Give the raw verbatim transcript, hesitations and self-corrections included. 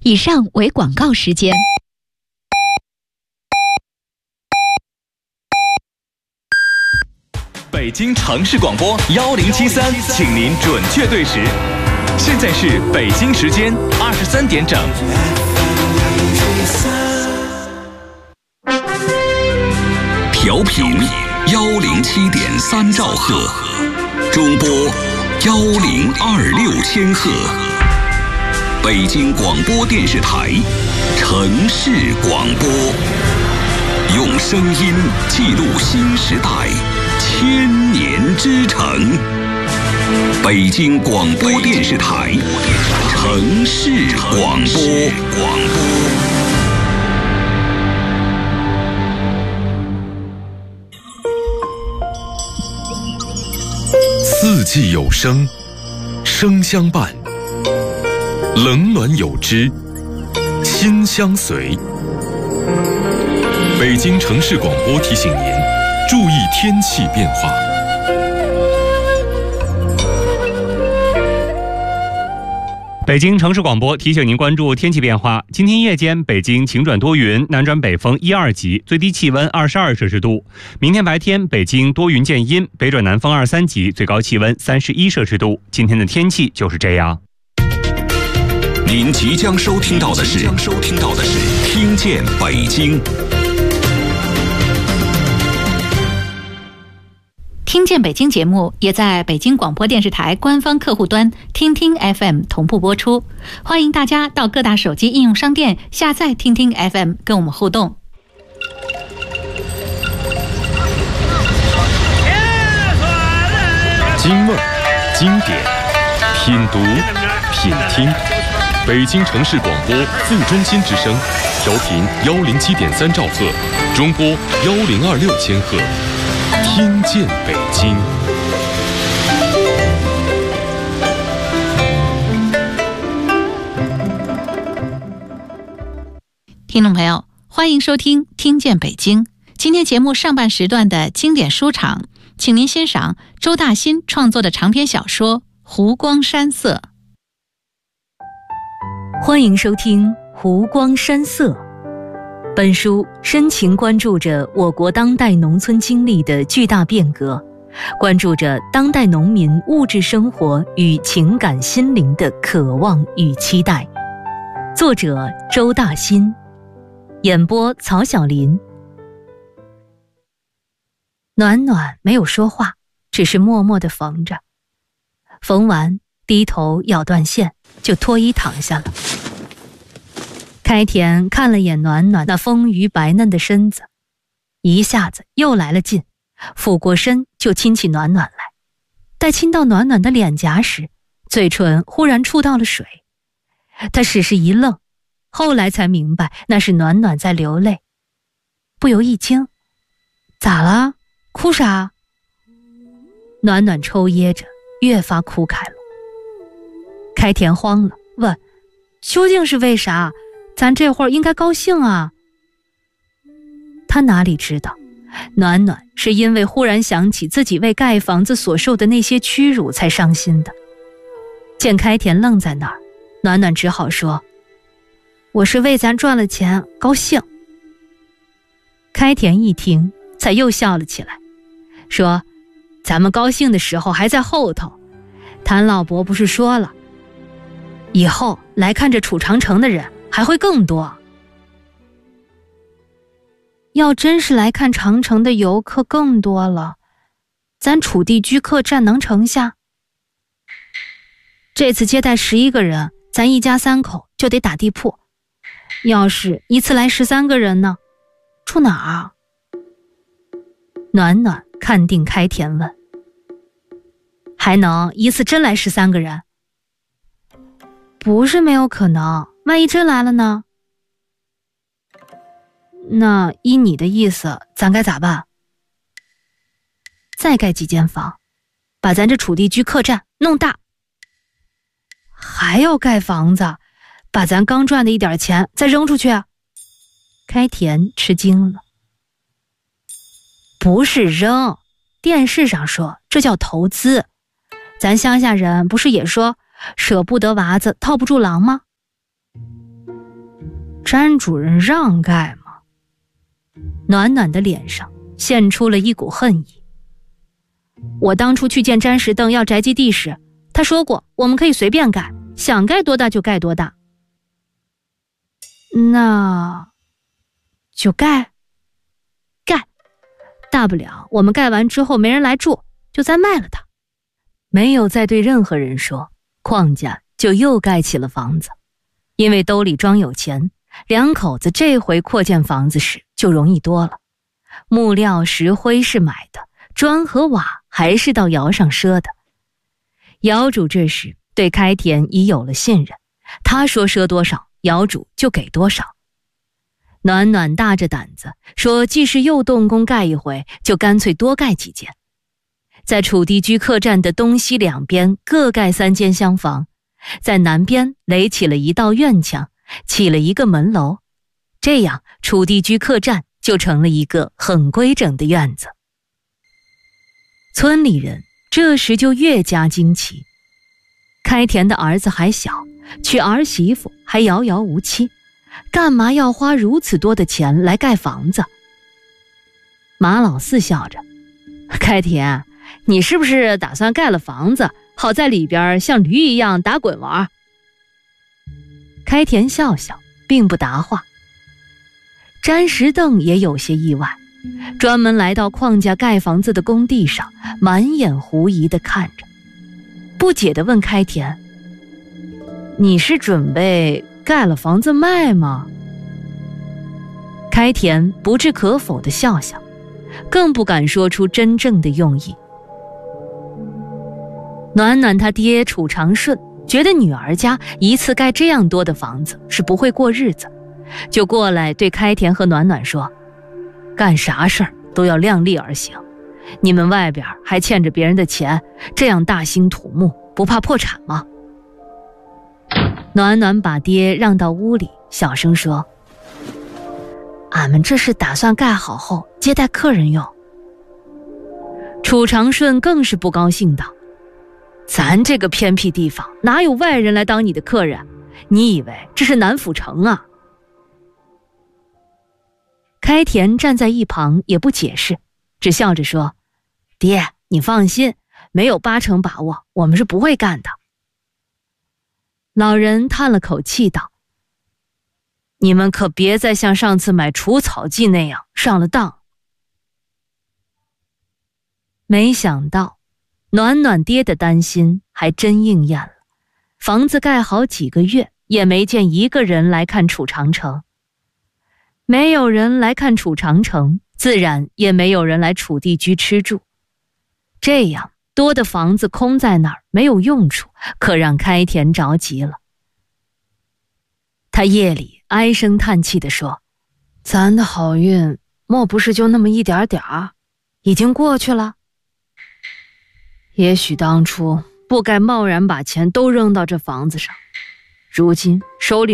以上为广告时间。 北京城市广播幺零七三，请您准确对时。现在是北京时间二十三点整。 调频幺零七点三兆赫，中波幺零二六千赫。北京广播电视台城市广播，用声音记录新时代千年之城。北京广播电视台城市广播。广播。 四季有声，声相伴；冷暖有知，心相随。北京城市广播提醒您，注意天气变化。 北京城市广播提醒您关注天气变化。今天夜间北京晴转多云，南转北风一二级，最低气温二十二摄氏度。明天白天北京多云见阴，北转南风二三级，最高气温三十一摄氏度。今天的天气就是这样。 您即将收听到的是收听到的是听见北京。 听见北京节目也在北京广播电视台官方客户端听听 F M 同步播出，欢迎大家到各大手机应用商店下载听听 F M 跟我们互动。 京味、经典、品读、品听。北京城市广播副中心之声，调频幺零七点三兆赫，中波幺零二六千赫。听见北京。 听众朋友，欢迎收听《听见北京》。今天节目上半时段的经典书场，请您欣赏周大新创作的长篇小说《湖光山色》。 欢迎收听《湖光山色》。本书深情关注着我国当代农村经历的巨大变革，关注着当代农民物质生活与情感心灵的渴望与期待。作者周大新，演播曹晓林。暖暖没有说话，只是默默地缝着。缝完，低头咬断线，就脱衣躺下了。开田看了眼暖暖那丰腴白嫩的身子，一下子又来了劲，俯过身就亲起暖暖来。待亲到暖暖的脸颊时，嘴唇忽然触到了水。他只是一愣，后来才明白那是暖暖在流泪，不由一惊：咋了？哭啥？暖暖抽噎着，越发哭开了。开田慌了，问：究竟是为啥？咱这会儿应该高兴啊。他哪里知道，暖暖是因为忽然想起自己为盖房子所受的那些屈辱才伤心的。见开田愣在那儿，暖暖只好说：我是为咱赚了钱高兴。开田一听，才又笑了起来，说：咱们高兴的时候还在后头，谭老伯不是说了，以后来看这楚长城的人还会更多。要真是来看长城的游客更多了，咱楚地居客栈能盛下？这次接待十一个人，咱一家三口就得打地铺。要是一次来十三个人呢，住哪儿啊？暖暖看定开田问：还能一次真来十三个人？不是没有可能，万一真来了呢？那依你的意思，咱该咋办？再盖几间房，把咱这楚地居客栈弄大。还要盖房子，把咱刚赚的一点钱再扔出去啊？开田吃惊了。不是扔，电视上说这叫投资。咱乡下人不是也说舍不得娃子套不住狼吗？ 詹主任让盖吗？暖暖的脸上现出了一股恨意。我当初去见詹石邓要宅基地时，他说过我们可以随便盖，想盖多大就盖多大。那就盖盖，大不了我们盖完之后没人来住，就再卖了它。没有再对任何人说，邝家就又盖起了房子。因为兜里装有钱，两口子这回扩建房子时就容易多了。木料石灰是买的，砖和瓦还是到窑上赊的。窑主这时对开田已有了信任，他说赊多少，窑主就给多少。暖暖大着胆子说，即使又动工盖一回，就干脆多盖几间，在楚地居客栈的东西两边各盖三间厢房，在南边垒起了一道院墙，起了一个门楼，这样楚地居客栈就成了一个很规整的院子。村里人这时就越加惊奇，开田的儿子还小，娶儿媳妇还遥遥无期，干嘛要花如此多的钱来盖房子？马老四笑着，开田，你是不是打算盖了房子，好在里边像驴一样打滚玩？开田笑笑，并不答话。詹石邓也有些意外，专门来到邝家盖房子的工地上，满眼狐疑地看着，不解地问开田，你是准备盖了房子卖吗？开田不置可否地笑笑，更不敢说出真正的用意。暖暖他爹楚长顺觉得女儿家一次盖这样多的房子是不会过日子，就过来对开田和暖暖说，干啥事儿都要量力而行，你们外边还欠着别人的钱，这样大兴土木不怕破产吗？暖暖把爹让到屋里，小声说，俺们这是打算盖好后接待客人用。楚长顺更是不高兴道，咱这个偏僻地方哪有外人来当你的客人？你以为这是南府城啊？开田站在一旁也不解释，只笑着说，爹，你放心，没有八成把握，我们是不会干的。老人叹了口气道，你们可别再像上次买除草剂那样上了当。没想到暖暖爹的担心还真应验了，房子盖好几个月，也没见一个人来看楚长城。没有人来看楚长城，自然也没有人来楚地居吃住。这样多的房子空在那儿没有用处，可让开田着急了。他夜里唉声叹气地说，咱的好运莫不是就那么一点点儿，已经过去了？也许当初不该贸然把钱都扔到这房子上，如今手里